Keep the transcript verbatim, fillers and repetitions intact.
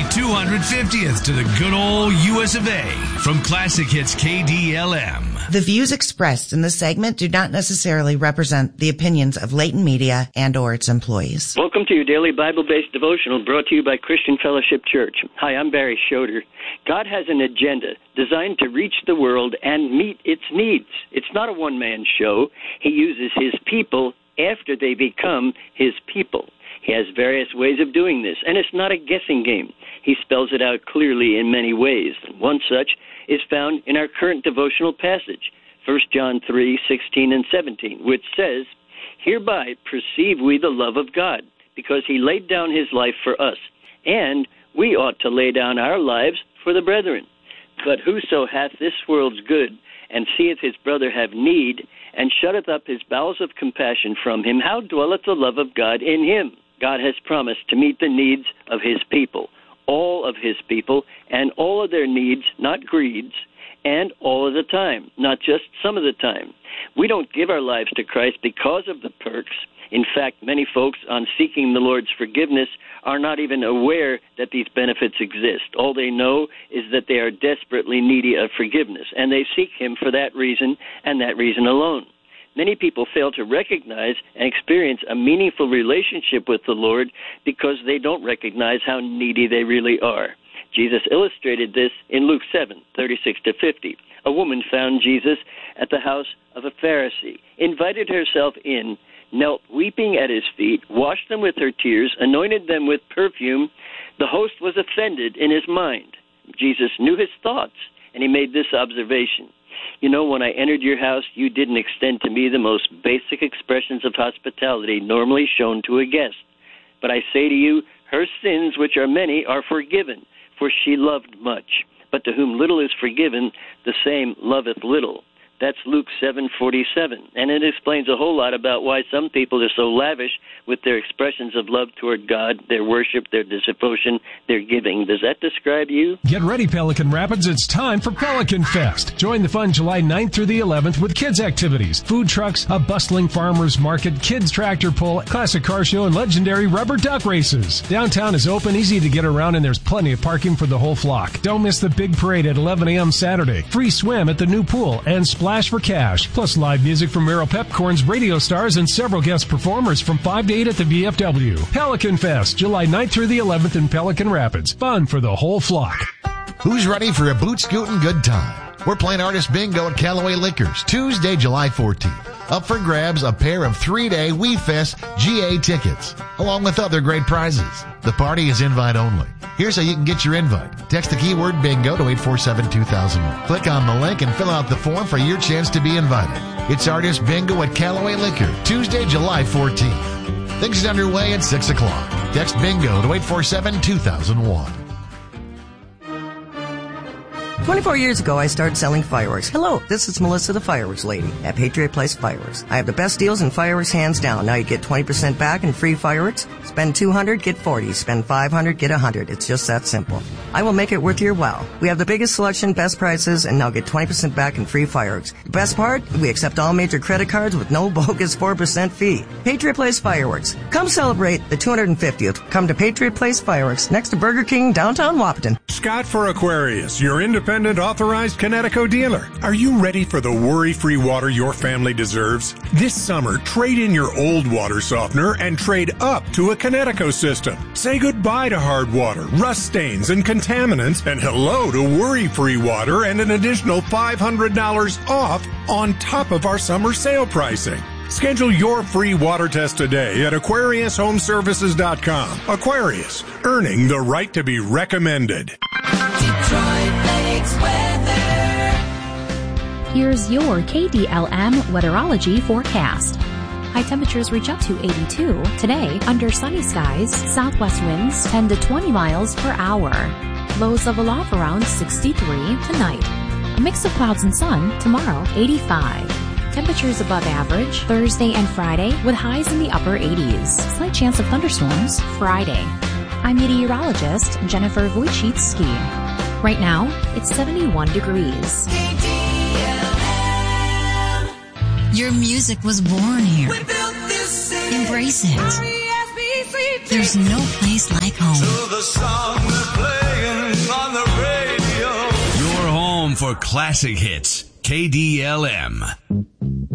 two hundred fiftieth to the good old U S of A from Classic Hits K D L M. The views expressed in this segment do not necessarily represent the opinions of Leighton Media and or its employees. Welcome to your daily Bible-based devotional brought to you by Christian Fellowship Church. Hi, I'm Barry Schroeder. God has an agenda designed to reach the world and meet its needs. It's not a one-man show. He uses his people after they become his people. He has various ways of doing this, and it's not a guessing game. He spells it out clearly in many ways. One such is found in our current devotional passage, First John three, sixteen and seventeen, which says, "Hereby perceive we the love of God, because he laid down his life for us, and we ought to lay down our lives for the brethren. But whoso hath this world's good, and seeth his brother have need, and shutteth up his bowels of compassion from him, how dwelleth the love of God in him?" God has promised to meet the needs of his people, all of his people, and all of their needs, not greeds, and all of the time, not just some of the time. We don't give our lives to Christ because of the perks. In fact, many folks, on seeking the Lord's forgiveness, are not even aware that these benefits exist. All they know is that they are desperately needy of forgiveness, and they seek him for that reason and that reason alone. Many people fail to recognize and experience a meaningful relationship with the Lord because they don't recognize how needy they really are. Jesus illustrated this in Luke seven, thirty-six to fifty. A woman found Jesus at the house of a Pharisee, invited herself in, knelt weeping at his feet, washed them with her tears, anointed them with perfume. The host was offended in his mind. Jesus knew his thoughts, and he made this observation. "You know, when I entered your house, you didn't extend to me the most basic expressions of hospitality normally shown to a guest. But I say to you, her sins, which are many, are forgiven, for she loved much. But to whom little is forgiven, the same loveth little." That's Luke seven forty-seven, and it explains a whole lot about why some people are so lavish with their expressions of love toward God, their worship, their devotion, their giving. Does that describe you? Get ready, Pelican Rapids. It's time for Pelican Fest. Join the fun July ninth through the eleventh with kids' activities, food trucks, a bustling farmers market, kids' tractor pull, classic car show, and legendary rubber duck races. Downtown is open, easy to get around, and there's plenty of parking for the whole flock. Don't miss the big parade at eleven a.m. Saturday. Free swim at the new pool and Splash for cash, plus live music from Merrill Pepcorn's radio stars and several guest performers from five to eight at the V F W. Pelican Fest, July ninth through the eleventh in Pelican Rapids. Fun for the whole flock. Who's ready for a boot scootin' good time? We're playing Artist Bingo at Callaway Liquors, Tuesday, July fourteenth. Up for grabs, a pair of three-day We Fest G A tickets, along with other great prizes. The party is invite only. Here's how you can get your invite. Text the keyword bingo to eight four seven two thousand one. Click on the link and fill out the form for your chance to be invited. It's Artist Bingo at Callaway Liquor, Tuesday, July fourteenth. Things is underway at six o'clock. Text bingo to eight four seven two thousand one. twenty-four years ago, I started selling fireworks. Hello, this is Melissa, the fireworks lady at Patriot Place Fireworks. I have the best deals in fireworks, hands down. Now you get twenty percent back in free fireworks. Spend two hundred, get forty. Spend five hundred, get one hundred. It's just that simple. I will make it worth your while. We have the biggest selection, best prices, and now get twenty percent back in free fireworks. The best part? We accept all major credit cards with no bogus four percent fee. Patriot Place Fireworks. Come celebrate the two hundred fiftieth. Come to Patriot Place Fireworks, next to Burger King, downtown Wahpeton. Scott for Aquarius, your independent authorized Connecticut dealer. Are you ready for the worry-free water your family deserves? This summer, trade in your old water softener and trade up to a Connecticut system. Say goodbye to hard water, rust stains, and contaminants, and hello to worry-free water and an additional five hundred dollars off on top of our summer sale pricing. Schedule your free water test today at Aquarius Home Services dot com. Aquarius, earning the right to be recommended. Detroit Lakes weather. Here's your K D L M weatherology forecast. High temperatures reach up to eighty-two. Today, under sunny skies, southwest winds ten to twenty miles per hour. Lows level off around sixty-three tonight. A mix of clouds and sun tomorrow, eighty-five. Temperatures above average Thursday and Friday with highs in the upper eighties. Slight chance of thunderstorms Friday. I'm meteorologist Jennifer Wojcicki. Right now, it's seventy-one degrees. K D L M. Your music was born here. We built this city. Embrace it. There's no place like home. So the song we play. for classic hits, K D L M.